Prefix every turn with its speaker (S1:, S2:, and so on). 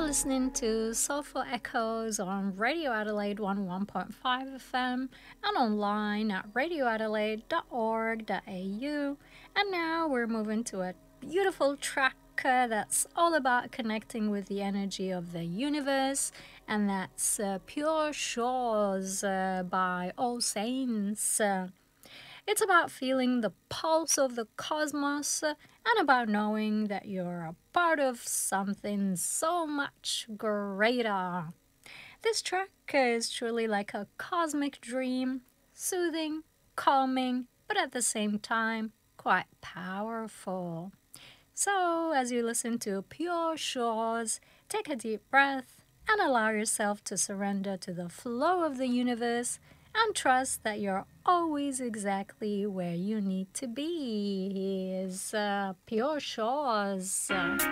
S1: listening to Soulful Echoes on Radio Adelaide 101.5 FM and online at radioadelaide.org.au. And now we're moving to a beautiful track that's all about connecting with the energy of the universe, and that's Pure Shores by All Saints. It's about feeling the pulse of the cosmos and about knowing that you're a part of something so much greater. This track is truly like a cosmic dream, soothing, calming, but at the same time, quite powerful. So, as you listen to Pure Shores, take a deep breath and allow yourself to surrender to the flow of the universe and trust that you're always exactly where you need to be. Is Pure Shores.